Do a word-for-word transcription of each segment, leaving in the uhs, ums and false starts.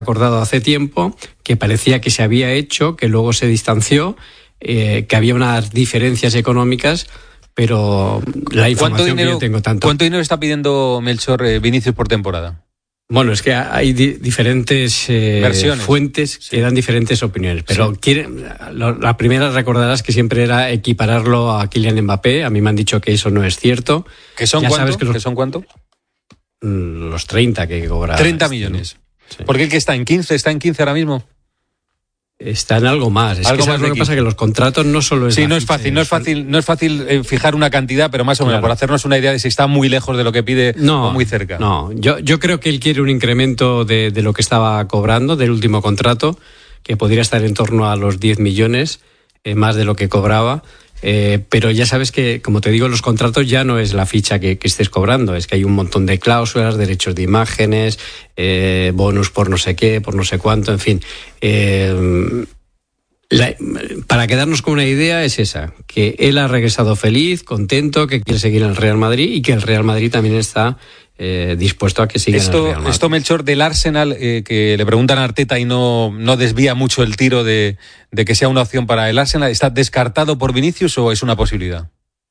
acordado hace tiempo, que parecía que se había hecho, que luego se distanció, eh, que había unas diferencias económicas, pero la información dinero, que yo tengo tanto... ¿Cuánto dinero está pidiendo Melchor eh, Vinicius por temporada? Bueno, es que hay di- diferentes eh, fuentes que sí. dan diferentes opiniones, pero sí. quieren, lo, la primera recordarás que siempre era equipararlo a Kylian Mbappé. A mí me han dicho que eso no es cierto. ¿Que son, cuánto? Que los, ¿Que son cuánto? Los treinta que cobra. treinta millones. Sí. ¿Por qué que está en quince? ¿Está en quince ahora mismo? Está en algo más. Es algo que más lo que pasa que los contratos no solo es... Sí, no es fácil, no es fácil, no es fácil eh, fijar una cantidad, pero más o menos, claro. por hacernos una idea de si está muy lejos de lo que pide no, o muy cerca. No, yo, yo creo que él quiere un incremento de, de lo que estaba cobrando, del último contrato, que podría estar en torno a los diez millones, eh, más de lo que cobraba. Eh, pero ya sabes que, como te digo, los contratos ya no es la ficha que, que estés cobrando, es que hay un montón de cláusulas, derechos de imágenes, eh, bonus por no sé qué, por no sé cuánto, en fin. Eh, la, para quedarnos con una idea es esa, que él ha regresado feliz, contento, que quiere seguir en el Real Madrid y que el Real Madrid también está eh, dispuesto a que siga esto, en el Real Madrid. Esto, Melchor, del Arsenal, eh, que le preguntan a Arteta y no, no desvía mucho el tiro de, de que sea una opción para el Arsenal, ¿está descartado por Vinicius o es una posibilidad?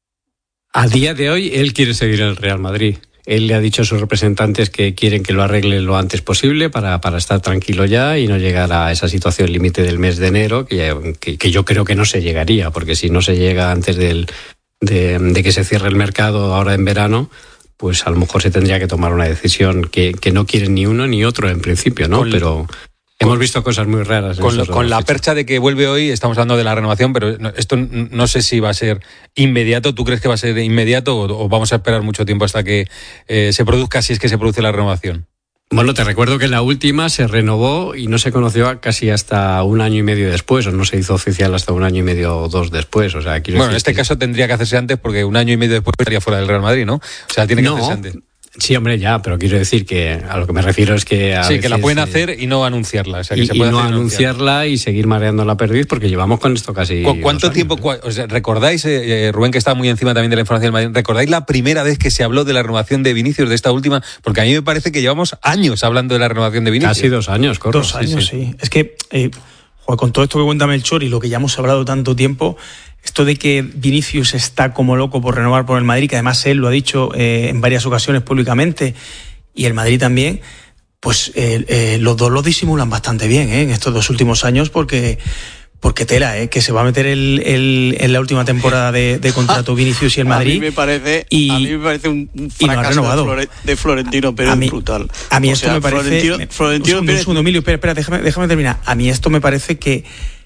A día de hoy, él quiere seguir en el Real Madrid. Él le ha dicho a sus representantes que quieren que lo arregle lo antes posible para, para estar tranquilo ya y no llegar a esa situación límite del mes de enero, que, ya, que, que yo creo que no se llegaría, porque si no se llega antes del, de, de que se cierre el mercado ahora en verano, pues a lo mejor se tendría que tomar una decisión que, que no quieren ni uno ni otro en principio, ¿no? Con, Pero hemos visto cosas muy raras. Con, lo, con la fechas. percha de que vuelve hoy, estamos hablando de la renovación, pero esto no sé si va a ser inmediato. ¿Tú crees que va a ser inmediato o, o vamos a esperar mucho tiempo hasta que eh, se produzca, si es que se produce la renovación? Bueno, te recuerdo que la última se renovó y no se conoció casi hasta un año y medio después, o no se hizo oficial hasta un año y medio o dos después. O sea, bueno, en este que... caso tendría que hacerse antes porque un año y medio después estaría fuera del Real Madrid, ¿no? O sea, tiene que no. hacerse antes. Sí, hombre, ya, pero quiero decir que a lo que me refiero es que... A sí, veces, que la pueden eh, hacer y no anunciarla. O sea, que y, se puede y no hacer anunciarla y seguir mareando la perdiz porque llevamos con esto casi... ¿Cu- ¿Cuánto años, tiempo? ¿eh? Cu- o sea, ¿recordáis, eh, Rubén, que está muy encima también de la información del Madrid, ¿recordáis la primera vez que se habló de la renovación de Vinicius, de esta última? Porque a mí me parece que llevamos años hablando de la renovación de Vinicius. Casi dos años, correcto. Dos años, sí. sí. Es que, eh, joder, con todo esto que cuenta Melchor y lo que ya hemos hablado tanto tiempo... Esto de que Vinicius está como loco por renovar por el Madrid, que además él lo ha dicho eh, en varias ocasiones públicamente, y el Madrid también, pues eh, eh, los dos lo disimulan bastante bien eh, en estos dos últimos años, porque porque tela, eh, que se va a meter el, el, en la última temporada de, de contrato Vinicius y el Madrid. A mí me parece, y, a mí me parece un, un fracaso no de, Flore, de Florentino Pérez a mí, brutal. A mí o esto sea, me parece... Florentino, me, Florentino un segundo, Pérez... un segundo, Emilio, espera, espera, déjame, déjame terminar. A mí esto me parece que...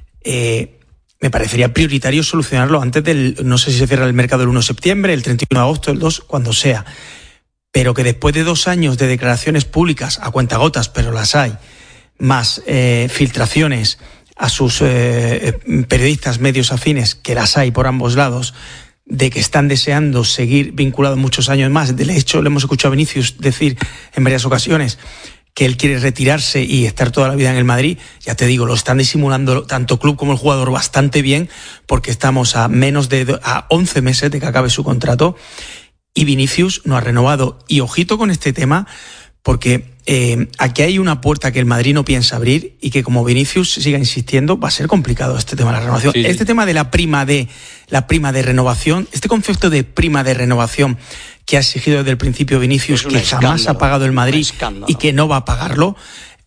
Eh, me parecería prioritario solucionarlo antes del, no sé si se cierra el mercado el uno de septiembre, el treinta y uno de agosto, el dos, cuando sea. Pero que después de dos años de declaraciones públicas, a cuentagotas, pero las hay, más eh, filtraciones a sus eh, periodistas, medios afines, que las hay por ambos lados, de que están deseando seguir vinculados muchos años más. De hecho, le hemos escuchado a Vinicius decir en varias ocasiones que él quiere retirarse y estar toda la vida en el Madrid. Ya te digo, lo están disimulando tanto club como el jugador bastante bien, porque estamos a menos de a once meses de que acabe su contrato y Vinicius no ha renovado. Y ojito con este tema, porque eh, aquí hay una puerta que el Madrid no piensa abrir y que, como Vinicius siga insistiendo, va a ser complicado este tema de la renovación. Sí, sí. Este tema de la prima de la prima de renovación, este concepto de prima de renovación que ha exigido desde el principio Vinicius, que jamás ha pagado el Madrid y que no va a pagarlo,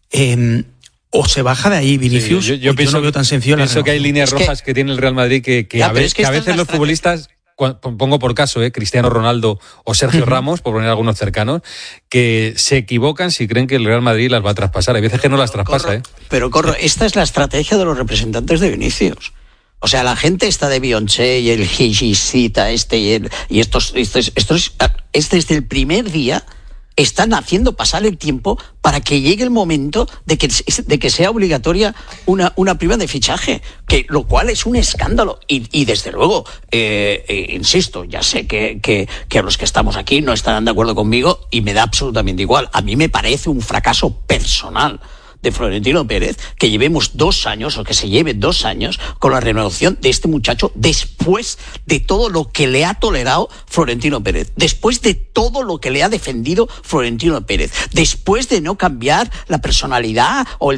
eh, o se baja de ahí Vinicius, sí, yo, yo, pienso, yo no veo tan sencillo. Pienso que hay líneas es rojas que, que tiene el Real Madrid que, que, ya, a, veces, que, que a veces los futbolistas... Pongo por caso, eh, Cristiano Ronaldo o Sergio uh-huh. Ramos, por poner algunos cercanos, que se equivocan si creen que el Real Madrid las va a traspasar. Hay veces que no las traspasa. Corro, eh. Pero, Corro, esta es la estrategia de los representantes de Vinicius. O sea, la gente está de Beyoncé y el Hijisita este y, el, y estos, estos, estos, este desde el primer día están haciendo pasar el tiempo para que llegue el momento de que, de que sea obligatoria una, una prima de fichaje, que lo cual es un escándalo. Y, y desde luego, eh, eh, insisto, ya sé que, que, que los que estamos aquí no estarán de acuerdo conmigo y me da absolutamente igual. A mí me parece un fracaso personal de Florentino Pérez que llevemos dos años o que se lleve dos años con la renovación de este muchacho después de todo lo que le ha tolerado Florentino Pérez, después de todo lo que le ha defendido Florentino Pérez, después de no cambiar la personalidad o el